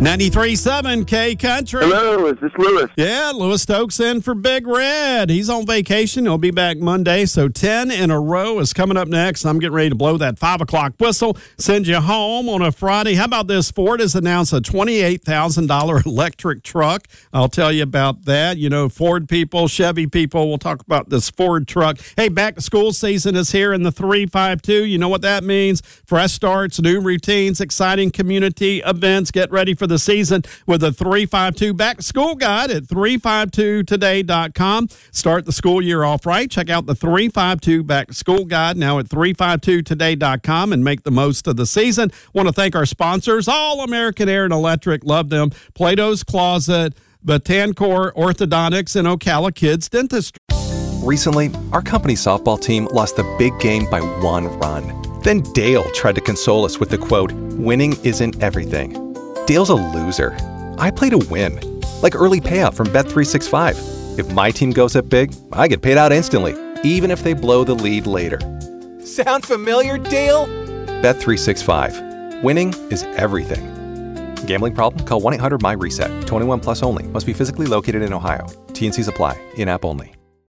93.7 K Country. Hello, is this Lewis? Yeah, Lewis Stokes in for Big Red. He's on vacation. He'll be back Monday, so 10 in a row is coming up next. I'm getting ready to blow that 5 o'clock whistle, send you home on a Friday. How about this? Ford has announced a $28,000 electric truck. I'll tell you about that. You know, Ford people, Chevy people, we'll talk about this Ford truck. Hey, back to school season is here in the 352. You know what that means? Fresh starts, new routines, exciting community events. Get ready for the season with a 352 back to school guide at 352today.com. Start the school year off right. Check out the 352 back to school guide now at 352today.com and make the most of the season. Want to thank our sponsors, All American Air and Electric. Love them. Plato's Closet, Batancor Orthodontics, and Ocala Kids Dentistry. Recently, our company softball team lost the big game by 1 run. Then Dale tried to console us with the quote, "Winning isn't everything." Dale's a loser. I play to win. Like early payout from Bet365. If my team goes up big, I get paid out instantly, even if they blow the lead later. Sound familiar, Dale? Bet365. Winning is everything. Gambling problem? Call 1-800-MY-RESET. 21 plus only. Must be physically located in Ohio. T&Cs apply. In-app only.